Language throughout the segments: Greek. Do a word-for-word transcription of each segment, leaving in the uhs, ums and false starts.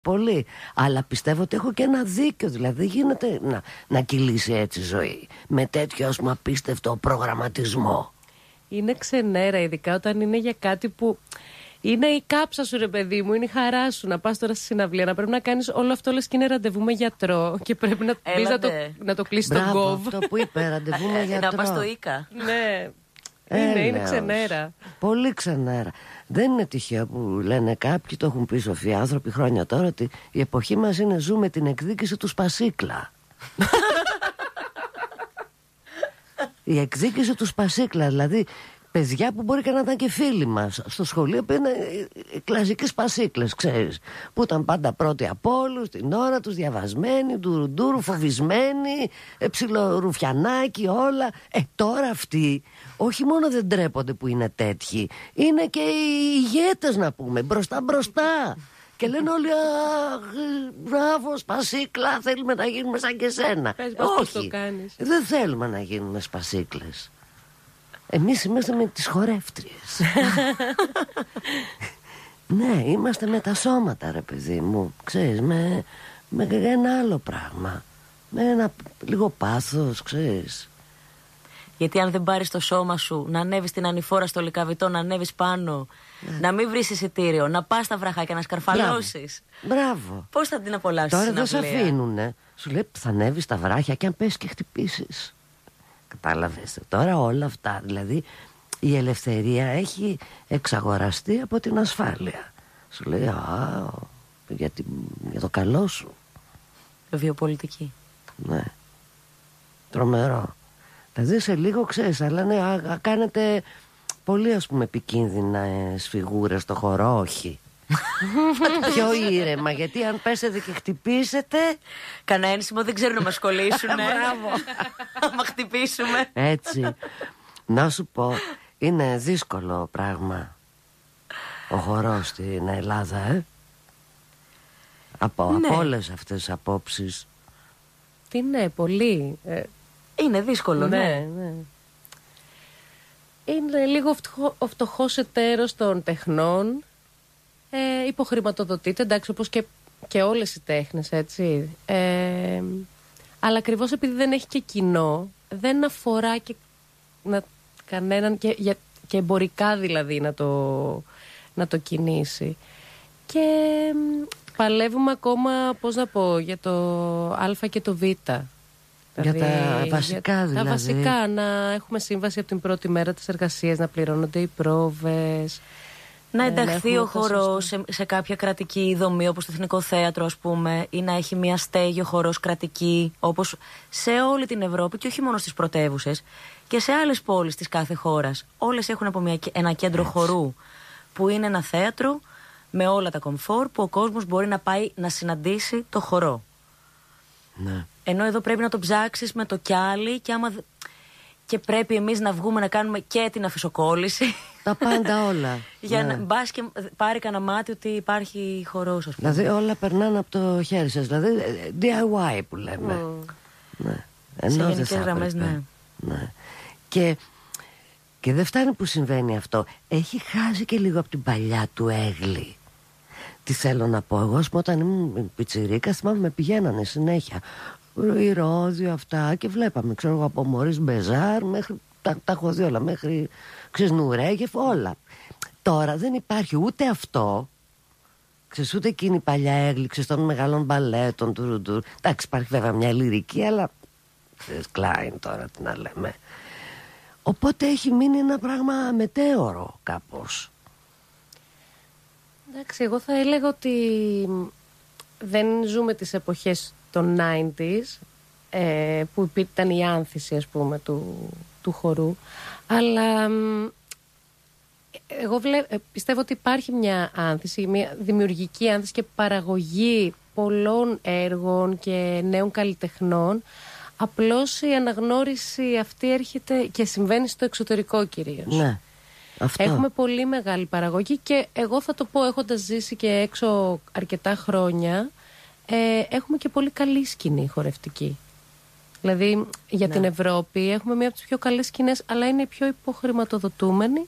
πολύ. Αλλά πιστεύω ότι έχω και ένα δίκιο. Δηλαδή δεν γίνεται να, να κυλήσει έτσι η ζωή με τέτοιο, ας πούμε, απίστευτο προγραμματισμό. Είναι ξενέρα, ειδικά όταν είναι για κάτι που είναι η κάψα σου, ρε παιδί μου, είναι η χαρά σου. Να πας τώρα στη συναυλία, να πρέπει να κάνεις όλο αυτό, λες και είναι ραντεβού με γιατρό και πρέπει να πεις να το, να το κλείσεις τον κόβ. Αυτό που είπε, ραντεβού με γιατρό. Να πας στο Ίκα. Ναι. Είναι, είναι ξενέρα. Πολύ ξενέρα. Δεν είναι τυχαίο που λένε κάποιοι, το έχουν πει σοφοί άνθρωποι χρόνια τώρα, ότι η εποχή μας είναι, ζούμε την εκδίκηση του Σπασίκλα. Η εκδίκηση του Σπασίκλα, δηλαδή παιδιά που μπορεί και να ήταν και φίλοι μας στο σχολείο, που είναι οι κλασικοί Σπασίκλες, ξέρεις, που ήταν πάντα πρώτοι από όλους, την ώρα τους, διαβασμένοι, ντουρουντούρου, φοβισμένοι, ψιλορουφιανάκι, όλα. Ε, τώρα αυτοί όχι μόνο δεν ντρέπονται που είναι τέτοιοι, είναι και οι ηγέτες, να πούμε, μπροστά μπροστά. Και λένε όλοι, μπράβο Σπασίκλα, θέλουμε να γίνουμε σαν και σένα. Πες πώς όχι, το κάνεις. Δεν θέλουμε να γίνουμε Σπασίκλες. Εμείς είμαστε με τις χορεύτριες. Ναι, είμαστε με τα σώματα, ρε παιδί μου. Ξέρεις, με, με ένα άλλο πράγμα. Με ένα λίγο πάθος, ξέρεις. Γιατί αν δεν πάρεις το σώμα σου να ανέβεις στην ανηφόρα στο Λυκαβητό, να ανέβεις πάνω, ναι, να μην βρεις εισιτήριο, να πας στα βραχάκια, να σκαρφαλώσεις. Μπράβο. Πώς θα την απολαύσεις? Τώρα δεν σε αφήνουνε. Σου λέει θα ανέβεις στα βράχια και αν πες και χτυπήσεις. Κατάλαβες. Τώρα όλα αυτά, δηλαδή η ελευθερία έχει εξαγοραστεί από την ασφάλεια. Σου λέει α, για, την, για το καλό σου. Βιοπολιτική. Ναι. Τρομερό. Δηλαδή σε λίγο ξέρεις, αλλά ναι, α, α, κάνετε πολύ, ας πούμε, επικίνδυνες φιγούρες στο χώρο, όχι. Πιο ήρεμα, γιατί αν πέσετε και χτυπήσετε, κανένα ένσημο δεν ξέρουν να μας κολλήσουν. Μπράβο. Άμα χτυπήσουμε. Έτσι. Να σου πω, είναι δύσκολο πράγμα ο χορός στην Ελλάδα, ε? Από, Ναι. από όλες αυτές τις απόψεις. Τι ναι, πολύ. Ε, είναι δύσκολο, ναι. ναι, ναι. Είναι λίγο ο φτωχός εταίρος των τεχνών. Ε, υποχρηματοδοτείται, εντάξει, όπως και, και όλες οι τέχνες, έτσι. Ε, αλλά ακριβώς επειδή δεν έχει και κοινό, δεν αφορά και να, κανέναν και, για, και εμπορικά δηλαδή να το, να το κινήσει. Και παλεύουμε ακόμα, πώς να πω, για το Α και το Β. Για τα βασικά για, δηλαδή. Τα βασικά, να έχουμε σύμβαση από την πρώτη μέρα της εργασίας, να πληρώνονται οι πρόβες. Να ενταχθεί ε, ο χορός σε, σε κάποια κρατική δομή, όπως το Εθνικό Θέατρο, ας πούμε, ή να έχει μια στέγη ο χορός κρατική, όπως σε όλη την Ευρώπη και όχι μόνο στις πρωτεύουσες και σε άλλες πόλεις της κάθε χώρας. Όλες έχουν από μια, ένα κέντρο Έτσι. χορού, που είναι ένα θέατρο με όλα τα κομφόρ, που ο κόσμος μπορεί να πάει να συναντήσει το χορό. Ναι. Ενώ εδώ πρέπει να το ψάξεις με το κιάλι και άμα... Και πρέπει εμείς να βγούμε να κάνουμε και την αφισοκόλληση. Τα πάντα όλα. Για ναι. να μπας και πάρει κανένα μάτι ότι υπάρχει χορός, ας πούμε. Δηλαδή όλα περνάνε από το χέρι σας. Δηλαδή ντι άι 와이 που λέμε. Mm. Ναι. Ενώ σε γενικές γραμμές, ναι. ναι. Και, και δεν φτάνει που συμβαίνει αυτό. Έχει χάσει και λίγο από την παλιά του έγλη. Τι θέλω να πω. Εγώ, όταν ήμουν πιτσιρίκα, θυμάμαι με πηγαίνανε συνέχεια. Ηρώδιο αυτά και βλέπαμε, ξέρω εγώ, από Μωρίς Μπεζάρ μέχρι, τα, τα έχω δει όλα, μέχρι ξέρεις, Νουρέγεφ, όλα. Τώρα δεν υπάρχει ούτε αυτό, ξέρεις, ούτε εκείνη η παλιά έγλυξη των μεγάλων μπαλέτων του Ρουντούρ. Εντάξει, υπάρχει βέβαια μια λυρική, αλλά ξέρεις, Κλάιν τώρα τι να λέμε. Οπότε έχει μείνει ένα πράγμα μετέωρο κάπως. Εντάξει, εγώ θα έλεγα ότι δεν ζούμε τις εποχές των ενενήντα, ε, που ήταν η άνθηση, ας πούμε, του, του χορού, αλλά εγώ βλέ, πιστεύω ότι υπάρχει μια άνθηση, μια δημιουργική άνθηση και παραγωγή πολλών έργων και νέων καλλιτεχνών. Απλώς η αναγνώριση αυτή έρχεται και συμβαίνει στο εξωτερικό κυρίως. Ναι, αυτό. Έχουμε πολύ μεγάλη παραγωγή και εγώ θα το πω, έχοντας ζήσει και έξω αρκετά χρόνια, Ε, έχουμε και πολύ καλή σκηνή χορευτική. Δηλαδή για ναι. την Ευρώπη έχουμε μία από τις πιο καλές σκηνές, αλλά είναι πιο υποχρηματοδοτούμενη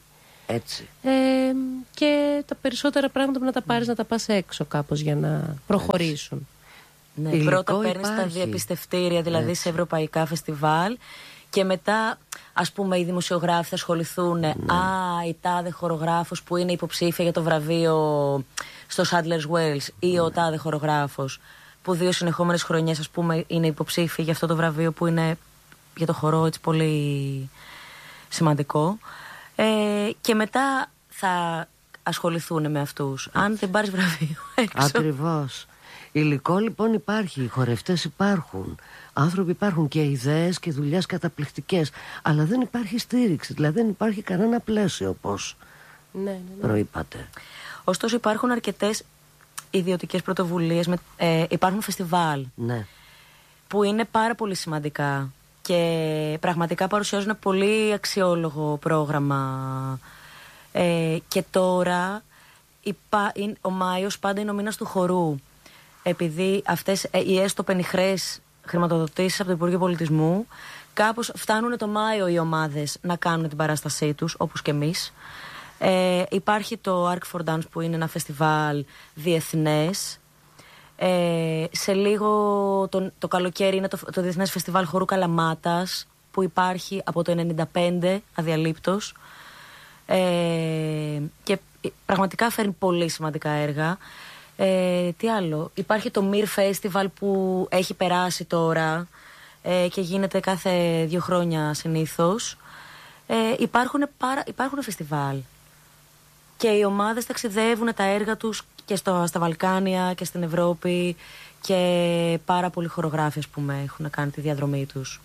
Έτσι. Ε, και τα περισσότερα πράγματα που να τα πάρεις να τα πας έξω κάπως για να προχωρήσουν. Ναι, Υλικό πρώτα παίρνεις τα υπάρχει. διαπιστευτήρια, δηλαδή Έτσι. σε ευρωπαϊκά φεστιβάλ, και μετά, ας πούμε, οι δημοσιογράφοι θα ασχοληθούν. Ναι. Α, η τάδε χορογράφος που είναι υποψήφια για το βραβείο στο Sadler's Wells, ή ναι. ο τάδε χορογράφος που δύο συνεχόμενες χρονιές, ας πούμε, είναι υποψήφιοι για αυτό το βραβείο που είναι για το χορό έτσι πολύ σημαντικό. Ε, και μετά θα ασχοληθούν με αυτούς. Αν δεν πάρεις βραβείο έξω. Ακριβώς. Υλικό λοιπόν υπάρχει, οι χορευτές υπάρχουν, άνθρωποι υπάρχουν και ιδέες και δουλειές καταπληκτικές, αλλά δεν υπάρχει στήριξη, δηλαδή δεν υπάρχει κανένα πλαίσιο, όπως Ναι, ναι, ναι. προείπατε. Ωστόσο υπάρχουν αρκετές ιδιωτικές πρωτοβουλίες, με, ε, υπάρχουν φεστιβάλ Ναι. που είναι πάρα πολύ σημαντικά και πραγματικά παρουσιάζουν πολύ αξιόλογο πρόγραμμα. Ε, και τώρα υπά, είναι, ο Μάιος πάντα είναι ο μήνας του χορού, επειδή αυτές ε, οι έστω πενιχρές χρηματοδοτήσεις από το Υπουργείο Πολιτισμού κάπως φτάνουν το Μάιο οι ομάδες να κάνουν την παράστασή τους, όπως και εμείς. Ε, υπάρχει το Arc for Dance που είναι ένα φεστιβάλ διεθνές. Ε, σε λίγο το, το καλοκαίρι είναι το, το Διεθνές Φεστιβάλ Χορού Καλαμάτας που υπάρχει από το ενενήντα πέντε αδιαλείπτως, ε, και πραγματικά φέρνει πολύ σημαντικά έργα. Ε, τι άλλο, υπάρχει το Mir Festival που έχει περάσει τώρα, ε, και γίνεται κάθε δύο χρόνια συνήθως. Ε, υπάρχουν, πάρα, υπάρχουν φεστιβάλ και οι ομάδες ταξιδεύουν τα έργα τους και στο, στα Βαλκάνια και στην Ευρώπη, και πάρα πολλοί χορογράφοι, ας πούμε, έχουν κάνει τη διαδρομή τους.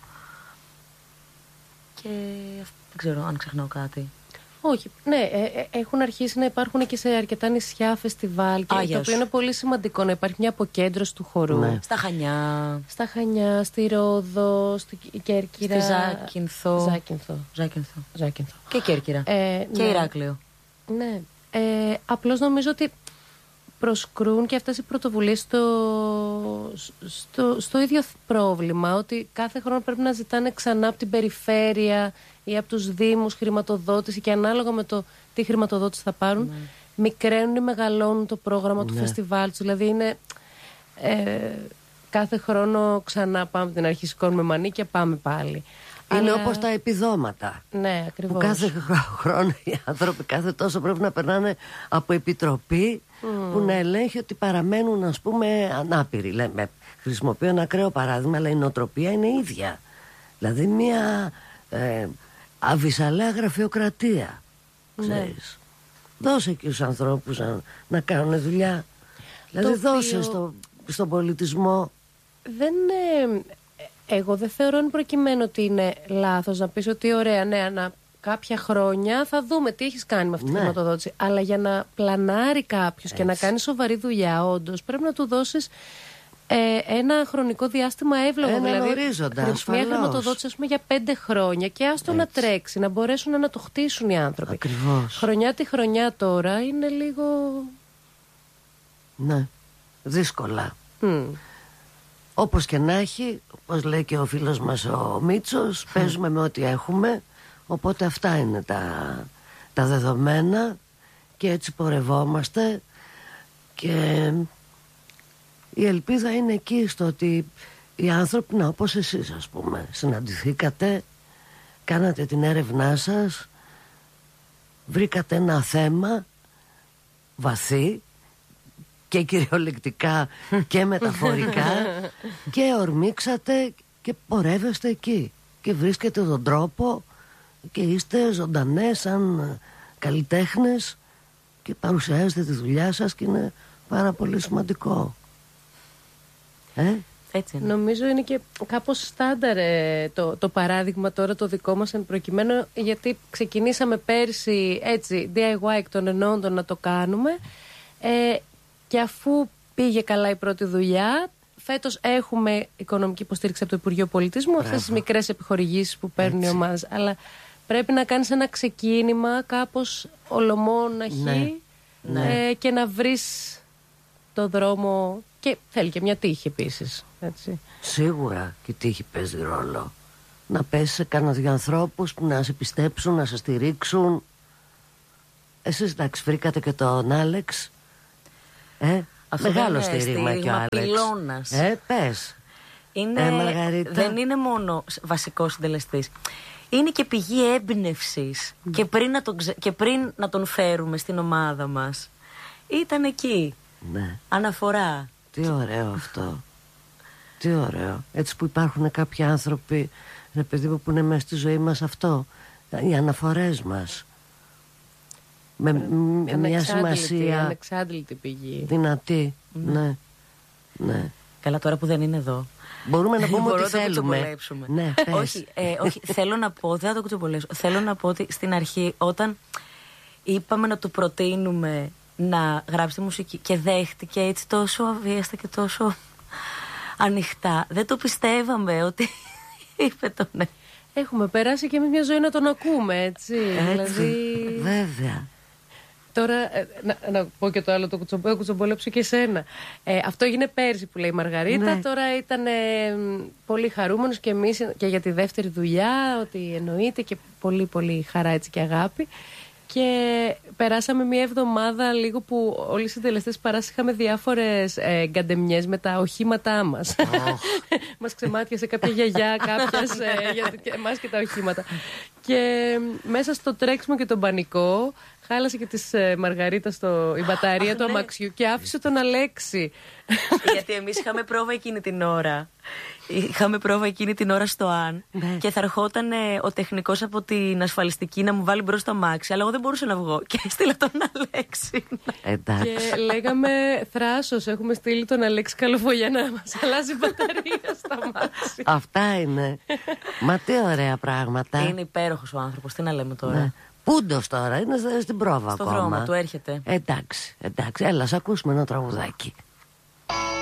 Και δεν ξέρω αν ξεχνάω κάτι. Όχι, ναι, ε, ε, έχουν αρχίσει να υπάρχουν και σε αρκετά νησιά φεστιβάλ, και Άγιος. το οποίο είναι πολύ σημαντικό να υπάρχει μια αποκέντρωση του χορού. Ναι. Στα Χανιά, Στα Χανιά, στη Ρόδο, στη Κέρκυρα. στη Ζάκυνθο. Ζάκυνθο. Ζάκυνθο. Ζάκυνθο. Και Κέρκυρα. Ε, Και ναι. Ηράκλειο. Ναι. Ε, απλώς νομίζω ότι προσκρούν και αυτές οι πρωτοβουλίες στο, στο, στο ίδιο πρόβλημα, ότι κάθε χρόνο πρέπει να ζητάνε ξανά από την περιφέρεια ή από τους δήμους χρηματοδότηση, και ανάλογα με το τι χρηματοδότηση θα πάρουν, ναι. μικραίνουν ή μεγαλώνουν το πρόγραμμα του Ναι. φεστιβάλ τους. Δηλαδή είναι ε, κάθε χρόνο ξανά πάμε από την αρχή, σηκώνουμε μανί και πάμε πάλι. Είναι Αλλά... όπως τα επιδόματα. Ναι, ακριβώς. Που κάθε χρόνο οι άνθρωποι κάθε τόσο πρέπει να περνάνε από επιτροπή mm. που να ελέγχει ότι παραμένουν, ας πούμε, ανάπηροι. Λέμε, χρησιμοποιώ ένα ακραίο παράδειγμα, αλλά η νοοτροπία είναι ίδια. Δηλαδή μια ε, αβυσαλαία γραφειοκρατία. Ξέρεις. Ναι. Δώσε και στους ανθρώπους να, να κάνουν δουλειά. Δηλαδή οποίο... δώσε στο, στον πολιτισμό. Δεν είναι... Εγώ δεν θεωρώ εν προκειμένου ότι είναι λάθος να πεις ότι ωραία, ναι, ανα κάποια χρόνια θα δούμε τι έχεις κάνει με αυτή τη ναι. χρηματοδότηση. Αλλά για να πλανάρει κάποιος Έτσι. και να κάνει σοβαρή δουλειά, όντως πρέπει να του δώσεις ε, ένα χρονικό διάστημα εύλογο. Έναν δηλαδή, ορίζοντα, μια ασφαλώς. χρηματοδότηση, ας πούμε, για πέντε χρόνια, και άστο να τρέξει, να μπορέσουν να το χτίσουν οι άνθρωποι. Ακριβώς. Χρονιά τη χρονιά τώρα είναι λίγο. Ναι, δύσκολα. Mm. Όπως και να έχει, όπως λέει και ο φίλος μας ο Μίτσος, mm. παίζουμε με ό,τι έχουμε, οπότε αυτά είναι τα, τα δεδομένα, και έτσι πορευόμαστε, και η ελπίδα είναι εκεί στο ότι οι άνθρωποι, να, όπως εσείς ας πούμε, συναντηθήκατε, κάνατε την έρευνά σας, βρήκατε ένα θέμα βαθύ και κυριολεκτικά και μεταφορικά και ορμήξατε και πορεύεστε εκεί και βρίσκετε τον τρόπο και είστε ζωντανές σαν καλλιτέχνες και παρουσιάζετε τη δουλειά σας, και είναι πάρα πολύ σημαντικό. Ε? Έτσι είναι. Νομίζω είναι και κάπως στάνταρ ε, το, το παράδειγμα τώρα το δικό μας εν προκειμένου, γιατί ξεκινήσαμε πέρσι έτσι ντι άι γουάι εκ των ενόντων να το κάνουμε, ε, και αφού πήγε καλά η πρώτη δουλειά, φέτος έχουμε οικονομική υποστήριξη από το Υπουργείο Πολιτισμού, αυτές τις μικρές επιχορηγήσεις που παίρνουν οι ομάδες, αλλά πρέπει να κάνεις ένα ξεκίνημα κάπως ολομόναχη, ναι. Ναι. Ε, και να βρεις το δρόμο, και θέλει και μια τύχη επίσης, έτσι. Σίγουρα και η τύχη παίζει ρόλο. Να πέσει σε κανένα δύο ανθρώπους που να σε πιστέψουν, να σε στηρίξουν. Εσείς εντάξει βρήκατε και τον Άλεξ. Ε, Αυτό μεγάλο δεν είναι στήριγμα και ο Άλεξ. πυλώνας. Ε, πες. Είναι, Ε, Μαργαρίτα. δεν είναι μόνο βασικός συντελεστής. Είναι και πηγή έμπνευσης. Mm. Και, πριν να τον ξε... και πριν να τον φέρουμε στην ομάδα μας, ήταν εκεί. Ναι. Αναφορά. Τι ωραίο αυτό. Τι ωραίο. Έτσι που υπάρχουν κάποιοι άνθρωποι, ρε παιδί μου, που είναι μέσα στη ζωή μας αυτό. Οι αναφορές μας. Με, με μια σημασία ανεξάντλητη πηγή. δυνατή. Mm. Ναι. Ναι. Καλά, τώρα που δεν είναι εδώ. Μπορούμε να πούμε Μπορώ ότι να το θέλουμε. κουτσομπολέψουμε. Ναι, πες. όχι, ε, όχι, θέλω να πω, δεν θα το κουτσομπολέψω. Θέλω να πω ότι στην αρχή, όταν είπαμε να του προτείνουμε να γράψει τη μουσική και δέχτηκε έτσι τόσο αβίαστα και τόσο ανοιχτά, δεν το πιστεύαμε ότι είπε το ναι. Έχουμε περάσει και εμείς μια ζωή να τον ακούμε, έτσι. Έτσι, δηλαδή... βέβαια. Τώρα, ε, να, να πω και το άλλο, το κουτσομπολέψω, κουτσομπολέψω και εσένα. Ε, αυτό έγινε πέρσι που λέει η Μαργαρίτα. Ναι. Τώρα ήταν ε, πολύ χαρούμενος και εμείς και για τη δεύτερη δουλειά, ότι εννοείται και πολύ πολύ χαρά έτσι και αγάπη. Και περάσαμε μια εβδομάδα λίγο που όλοι οι συντελεστές παράς είχαμε διάφορες ε, γκαντεμιές με τα οχήματά μας. Oh. Μας ξεμάτιασε κάποια γιαγιά, κάποιες ε, για εμάς και τα οχήματα. Και μέσα στο τρέξιμο και τον πανικό χάλασε και της ε, Μαργαρίτα στο, η μπαταρία του αμαξιού και άφησε τον Αλέξη. Γιατί εμείς είχαμε πρόβα εκείνη την ώρα. Είχαμε πρόβα εκείνη την ώρα στο Αν. Ναι. Και θα ερχόταν ε, ο τεχνικός από την ασφαλιστική να μου βάλει μπροστά στο αμάξι. Αλλά εγώ δεν μπορούσα να βγω. Και έστειλα τον Αλέξη. Εντάξει. Και λέγαμε θράσος. Έχουμε στείλει τον Αλέξη Καλοφολιά να μας αλλάζει μπαταρία στα αμάξι. Αυτά είναι. Μα τι ωραία πράγματα. Είναι υπέροχος ο άνθρωπος. Τι να λέμε τώρα. Ναι. Πούντος τώρα, είναι στην πρόβα στο ακόμα. δρόμο του έρχεται. Εντάξει, εντάξει, έλα, σ' ακούσουμε ένα τραγουδάκι.